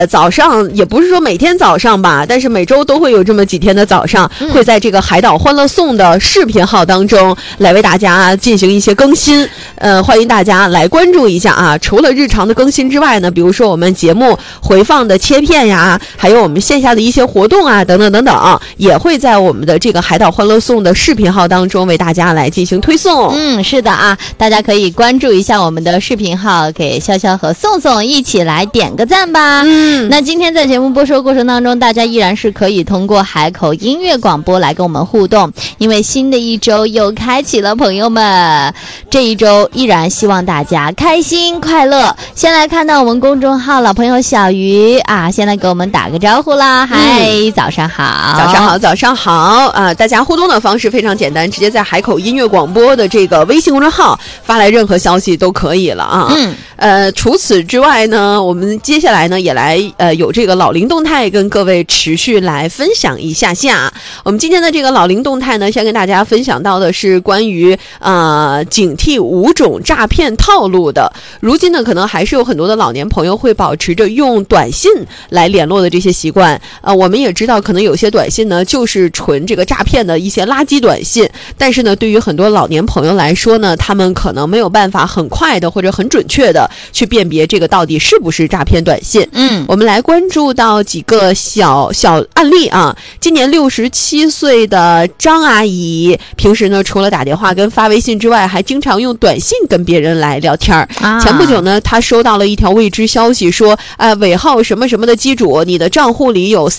早上也不是说每天早上吧，但是每周都会有这么几天的早上，会在这个海岛欢乐颂的视频号当中来为大家进行一些更新。欢迎大家来关注一下啊。除了日常的更新之外呢，比如说我们节目回放的切片呀，还有我们线下的一些活动啊，等等等等，也会在我们的这个海岛欢乐颂的视频号当中为大家来进行推送。 是的啊，大家可以关注一下我们的视频号，给潇潇和宋宋一起来点个赞吧。那今天在节目播出过程当中，大家依然是可以通过海口音乐广播来跟我们互动，因为新的一周又开启了，朋友们，这一周依然希望大家开心快乐。先来看到我们公众号老朋友小鱼啊，先来给我们打个招呼啦。嗨，早上好。 早上好，早上好啊！大家互动的方式非常简单，直接在海口音乐广播的这个微信公众号发来任何消息都可以了啊。除此之外呢，我们接下来呢也来有这个老龄动态跟各位持续来分享一下。我们今天的这个老龄动态呢，先跟大家分享到的是关于警惕5种诈骗套路的。如今呢，可能还是有很多的老年朋友会保持着用短信来联络的这些习惯。我们也知道，可能有些短信呢就是纯这个诈骗的一些垃圾短信，但是呢，对于很多老年朋友来说呢，他们可能没有办法很快的或者很准确的去辨别这个到底是不是诈骗短信。我们来关注到几个小案例啊。今年67岁的张阿姨，平时呢除了打电话跟发微信之外，还经常用短信跟别人来聊天。前不久呢，她收到了一条未知消息，说尾号什么什么的机主，你的账户里有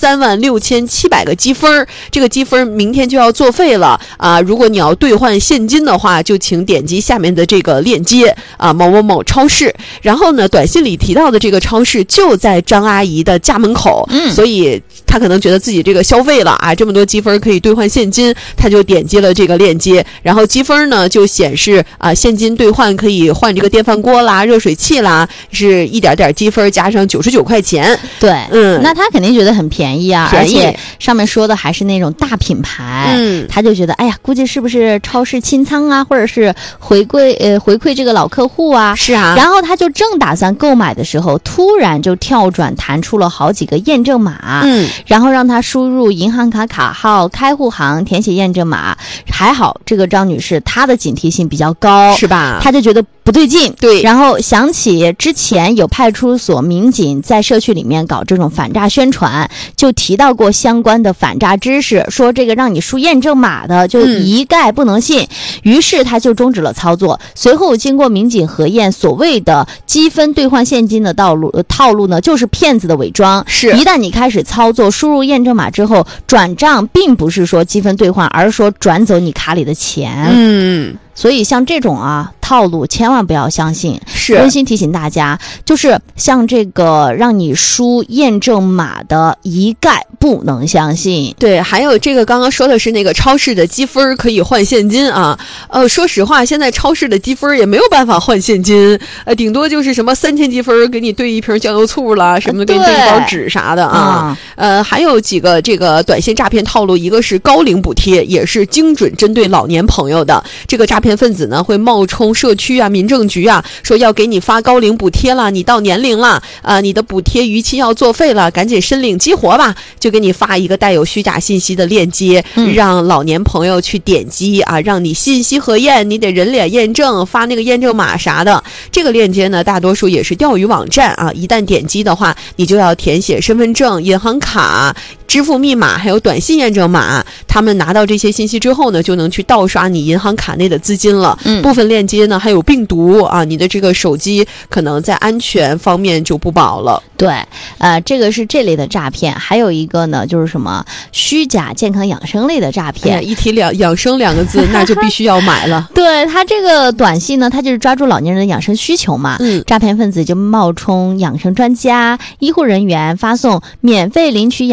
36700个积分，这个积分明天就要作废了啊！如果你要兑换现金的话，就请点击下面的这个链接啊，某某某超市。然后呢，短信里提到的这个超市就在张阿姨的家门口，所以她可能觉得自己这个消费了啊，这么多积分可以兑换现金，她就点击了这个链接，然后积分呢就显示现金兑换可以换这个电饭锅啦、热水器啦，是一点点积分加上99块钱。 对，那他肯定觉得很便宜啊，而且上面说的还是那种大品牌，他就觉得哎呀，估计是不是超市清仓啊，或者是回馈这个老客户啊？ 是啊。 然后他就正打算购买的时候，突然就跳转弹出了好几个验证码，然后让他输入银行卡号、开户行，填写验证码。还好这个张女士她的警惕性比较高， 是吧？ 她就觉得不对劲， 对， 然后想起之前有派出所民警在社区里面搞这种反诈宣传，就提到过相关的反诈知识，说这个让你输验证码的就一概不能信。于是他就终止了操作。随后经过民警核验，所谓的积分兑换现金的套路呢，就是骗子的伪装。 是， 一旦你开始操作输入验证码之后，转账并不是说积分兑换，而是说转走你卡里的钱。所以像这种套路千万不要相信。 是， 温馨提醒大家，就是像这个让你输验证码的一概不能相信。 对，还有这个刚刚说的是那个超市的积分可以换现金啊。说实话，现在超市的积分也没有办法换现金，顶多就是什么3000积分给你兑一瓶酱油醋啦，什么的给你兑一包纸啥的啊。还有几个这个短信诈骗套路，一个是高龄补贴，也是精准针对老年朋友的。这个诈骗分子呢会冒充社区啊、民政局啊，说要给你发高龄补贴了，你到年龄了你的补贴逾期要作废了，赶紧申领激活吧，就给你发一个带有虚假信息的链接，让老年朋友去点击啊，让你信息核验，你得人脸验证，发那个验证码啥的。这个链接呢，大多数也是钓鱼网站啊，一旦点击的话，你就要填写身份证、银行卡、支付密码还有短信验证码。他们拿到这些信息之后呢，就能去盗刷你银行卡内的资金了。部分链接呢还有病毒啊，你的这个手机可能在安全方面就不保了。 对，这个是这类的诈骗。还有一个呢，就是什么虚假健康养生类的诈骗。 一提养生2个字，那就必须要买了。 对，他这个短信呢，他就是抓住老年人的养生需求嘛。诈骗分子就冒充养生专家、医护人员，发送免费领取养生产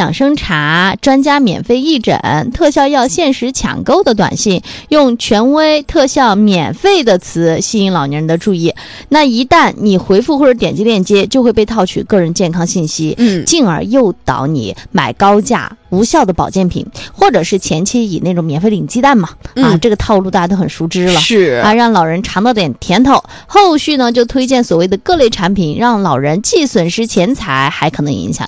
查、专家免费义诊、特效药限时抢购的短信，用权威、特效、免费的词吸引老年人的注意。那一旦你回复或者点击链接，就会被套取个人健康信息，进而诱导你买高价无效的保健品，或者是前期以那种免费领鸡蛋嘛，这个套路大家都很熟知了， 是让老人尝到点甜头。后续呢就推荐所谓的各类产品，让老人既损失钱财，还可能影响